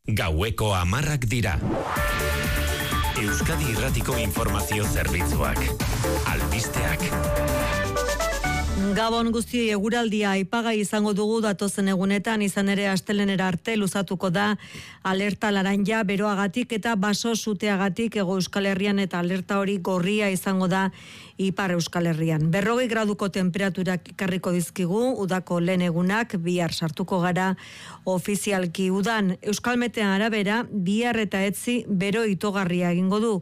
Gaueko 10 dira. Euskadi Irratiko Informazio Zerbitzuak. Albisteak. Gabon guztioi, eguraldia aipagai izango dugu datozen egunetan, izan ere astelehenera arte luzatuko da alerta laranja beroagatik eta baso suteagatik Hego Euskal Herrian, eta alerta hori gorria izango da Ipar Euskal Herrian. 40 graduko temperaturak ikarriko dizkigu udako lehen egunak, bihar sartuko gara ofizialki udan. Euskalmetean arabera, bihar eta etzi bero itogarria egingo du.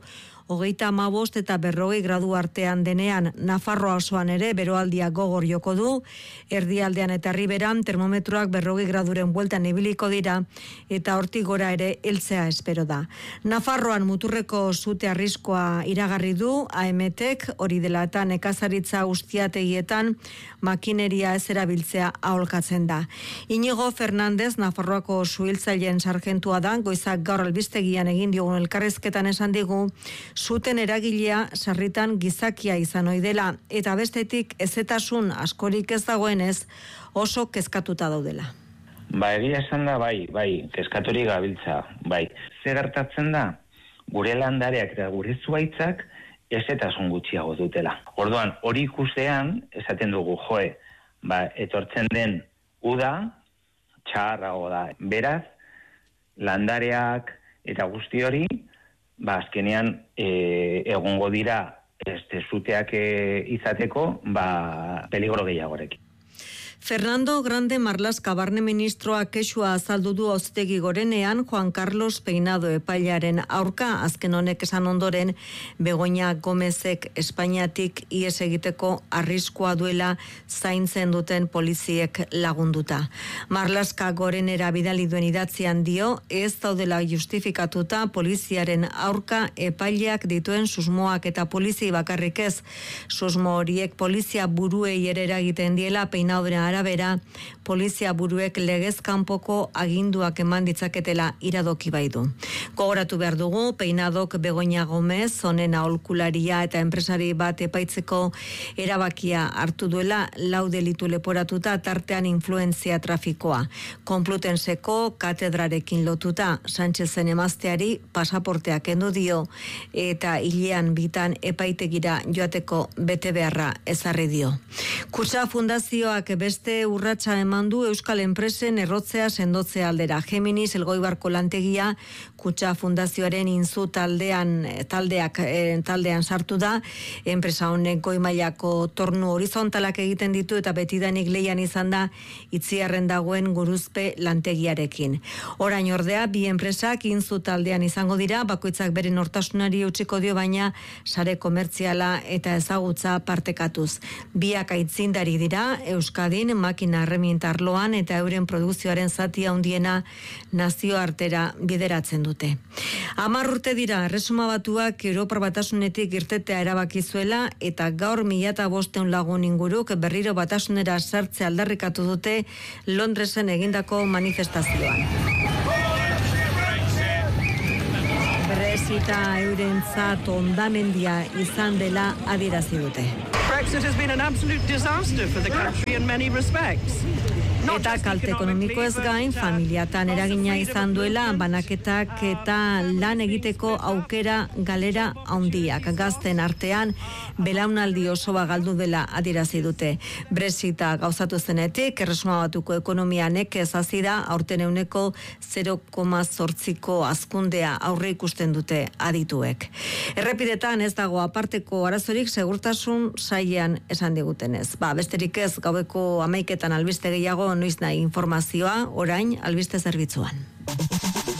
35 eta 40 gradu artean denean. Nafarroa osoan ere beroaldia gogor joko du, erdialdean eta herriberan termometroak 40 graduren bueltan ibiliko dira eta hortik gora ere heltzea espero da. Nafarroan muturreko sute arriskoa iragarri du AMTek, hori dela eta nekazaritza ustiategietan makineria ez erabiltzea aholkatzen da. Inigo Fernandez, Nafarroako suhiltzaileen sargentua da, goizak gaur albistegian egin diogun elkarrizketan esan digu, zuten eragilea sarritan gizakia izan ohi dela, eta bestetik ezetasun askorik ez dagoenez oso kezkatuta daudela. Egia esan da, bai, kezkaturik gabiltza, bai. Zer gertatzen da, gure landareak eta gure zuhaitzak ezetasun gutxiago dutela. Orduan, hori ikustean, esaten dugu, etortzen den uda, txarrago da. Beraz, landareak eta guzti hori, azkenean egongo dira zuteak izateko peligro gehiagorekin. Fernando Grande Marlaska barne ministroa kexua azaldu du Auzitegi Gorenean Juan Carlos Peinado epailaren aurka, azken honek esan ondoren Begoña Gomezek Espainiatik ihes egiteko arriskua duela zaintzen duten poliziek lagunduta. Marlaska Gorenera bidali duen idatzian dio, ez daudela justifikatuta poliziaren aurka epaileak dituen susmoak, eta polizi bakarrik ez, susmo horiek polizia buruei ere eragiten diela. Peinadoren arabera, polizia buruek legez kanpoko aginduak eman ditzaketela iradoki baidu. Gogoratu behar dugu, Peinadok Begoña Gomez, honen aholkularia eta enpresari bat epaitzeko erabakia hartu duela, 4 delitu leporatuta, tartean influenzia trafikoa. Konplutenseko katedrarekin lotuta, Sánchezen emazteari pasaportea kendu dio eta hilean bitan epaitegira joateko bete beharra ezarri dio. Kutxa Fundazioak beste urratsa eman du euskal enpresen errotzea sendotzea aldera. Geminis Elgoibarko lantegia Kutxa Fundazioaren inzu taldean sartu da. Enpresa honek goi mailako tornu horizontalak egiten ditu eta betidanik leian izan da Itziarren dagoen Guruzpe lantegiarekin. Orain ordea, bi enpresak inzu taldean izango dira, bakoitzak bere nortasunari utziko dio, baina sare komertziala eta ezagutza partekatuz. Biak aitzindari dira Euskadin makina erreminta arloan eta euren produkzioaren zati handiena nazioartera bideratzen dute. 10 urte dira Erresuma Batuak Europar Batasunetik irtetea erabaki zuela, eta gaur 1500 lagun inguruk berriro batasunera sartzea aldarrikatu dute Londresen egindako manifestazioan. Brexita eurentzat hondamendia izan dela adierazi dute. Brexit has been an absolute disaster for the country in many respects. Eta kalte ekonomikoez gain, familiatan eragina izan duela, banaketak eta lan egiteko aukera galera handiak. Gazten artean, belaunaldi osoa galdu dela adierazi dute. Brexita gauzatu zenetik, Erresuma Batuko ekonomia nekez hasi da, aurten euneko 0,8ko hazkundea aurre ikusten dute adituek. Errepidetan ez dago aparteko arazorik segurtasun sailean esan digutenez. Besterik ez, gaueko 11etan albiste gehiago, noiz nahi informazioa, orain albiste zerbitzuan.